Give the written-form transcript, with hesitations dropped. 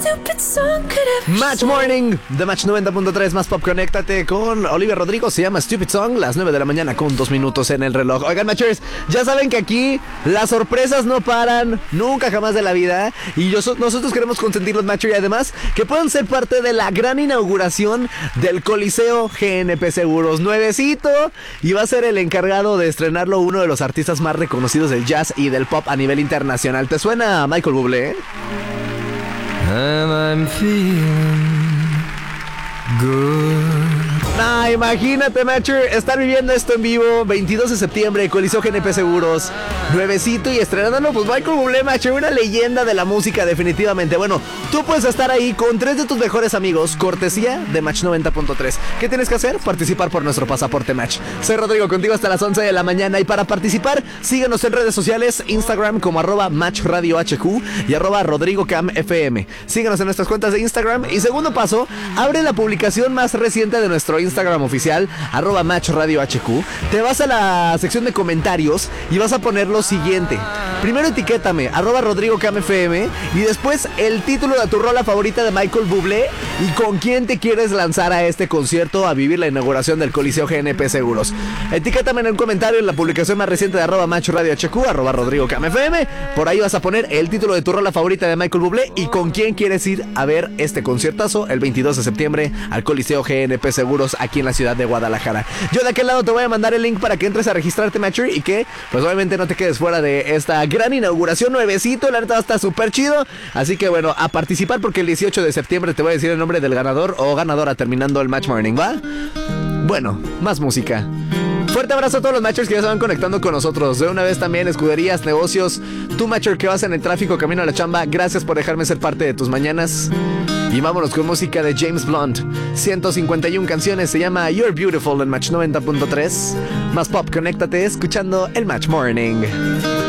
Match Morning de Match 90.3 más Pop. Conéctate con Olivia Rodrigo. Se llama Stupid Song. Las 9 de la mañana con 2 minutos en el reloj. Oigan, Matchers, ya saben que aquí las sorpresas no paran nunca jamás de la vida. Y nosotros queremos consentirlos, Matchers. Y además que puedan ser parte de la gran inauguración del Coliseo GNP Seguros. Nuevecito. Y va a ser el encargado de estrenarlo uno de los artistas más reconocidos del jazz y del pop a nivel internacional. ¿Te suena Michael Bublé? And I'm feeling good. Imagínate, Matcher, estar viviendo esto en vivo, 22 de septiembre, Coliseo GNP Seguros, nuevecito y estrenándolo, pues Michael Bublé, Matcher, una leyenda de la música definitivamente. Bueno, tú puedes estar ahí con 3 de tus mejores amigos, cortesía de Match 90.3. ¿Qué tienes que hacer? Participar por nuestro pasaporte Match. Soy Rodrigo, contigo hasta las 11 de la mañana, y para participar, síguenos en redes sociales, Instagram como @MatchRadioHQ y @RodrigoCamFM. Síguenos en nuestras cuentas de Instagram. Y segundo paso, abre la publicación más reciente de nuestro Instagram oficial, @MatchRadioHQ. Te vas a la sección de comentarios y vas a poner lo siguiente. Primero etiquétame, @RodrigoCamFM, y después el título de tu rola favorita de Michael Bublé y con quién te quieres lanzar a este concierto a vivir la inauguración del Coliseo GNP Seguros. Etiquétame en un comentario en la publicación más reciente de @MatchRadioHQ, @RodrigoCamFM. Por ahí vas a poner el título de tu rola favorita de Michael Bublé y con quién quieres ir a ver este conciertazo el 22 de septiembre al Coliseo GNP Seguros aquí en la ciudad de Guadalajara. Yo de aquel lado te voy a mandar el link para que entres a registrarte, Matcher, y que pues obviamente no te quedes fuera de esta gran inauguración. Nuevecito, la neta está súper chido. Así que bueno, a participar, porque el 18 de septiembre te voy a decir el nombre del ganador o ganadora terminando el Match Morning, ¿va? Bueno, más música. Fuerte abrazo a todos los Matchers que ya se van conectando con nosotros. De una vez también, escuderías, negocios, tú Matcher que vas en el tráfico camino a la chamba, gracias por dejarme ser parte de tus mañanas. Y vámonos con música de James Blunt. 151 canciones, se llama You're Beautiful en Match 90.3. Más Pop, conéctate escuchando el Match Morning.